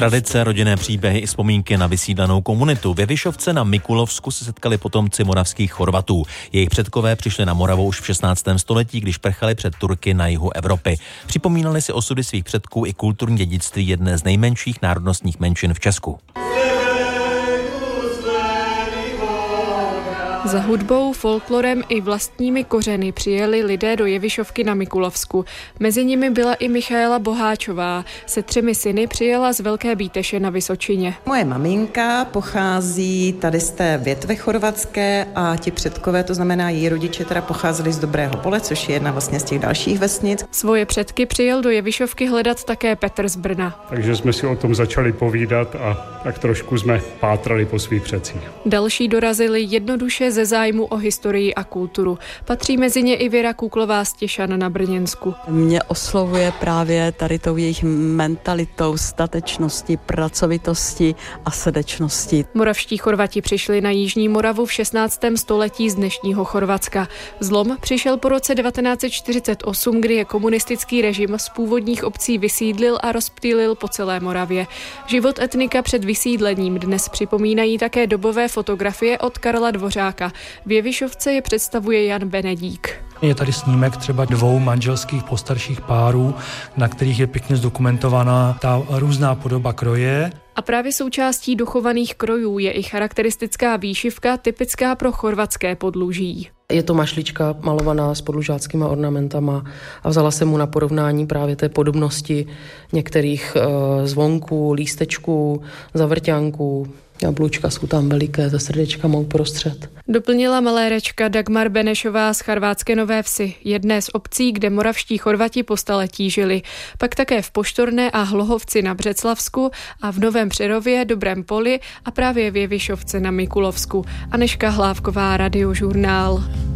Tradice, rodinné příběhy i vzpomínky na vysídlenou komunitu. Ve Vyšovce na Mikulovsku se setkali potomci moravských Chorvatů. Jejich předkové přišli na Moravu už v 16. století, když prchali před Turky na jihu Evropy. Připomínali si osudy svých předků i kulturní dědictví jedné z nejmenších národnostních menšin v Česku. Za hudbou, folklorem i vlastními kořeny přijeli lidé do Jevišovky na Mikulovsku. Mezi nimi byla i Michaela Boháčová. Se 3 syny přijela z Velké Bíteše na Vysočině. Moje maminka pochází tady z té větve chorvatské a ti předkové, to znamená její rodiče, teda pocházeli z Dobrého Pole, což je jedna vlastně z těch dalších vesnic. Svoje předky přijel do Jevišovky hledat také Petr z Brna. Takže jsme si o tom začali povídat a tak trošku jsme pátrali po svých předcích. Další dorazili jednoduše ze zájmu o historii a kulturu. Patří mezi ně i Věra Kuklová z Těšan na Brněnsku. Mě oslovuje právě tady tou jejich mentalitou, statečnosti, pracovitosti a srdečnosti. Moravští Chorvati přišli na Jižní Moravu v 16. století z dnešního Chorvatska. Zlom přišel po roce 1948, kdy je komunistický režim z původních obcí vysídlil a rozptýlil po celé Moravě. Život etnika před vysídlením dnes připomínají také dobové fotografie od Karla Dvořáka. V Jevišovce je představuje Jan Benedík. Je tady snímek třeba 2 manželských postarších párů, na kterých je pěkně zdokumentovaná ta různá podoba kroje. A právě součástí dochovaných krojů je i charakteristická výšivka typická pro chorvatské podluží. Je to mašlička malovaná s podlužáckýma ornamentama a vzala jsem mu na porovnání právě té podobnosti některých zvonků, lístečků, zavrťánků. Jablůčka jsou tam veliké, se srdečkama uprostřed. Doplnila malérečka Dagmar Benešová z Charvátské Nové Vsi, jedné z obcí, kde moravští Chorvati po staletí žili. Pak také v Poštorné a Hlohovci na Břeclavsku a v Novém Přerově, Dobrém Poli a právě v Jevišovce na Mikulovsku. Anežka Hlávková, Radiožurnál.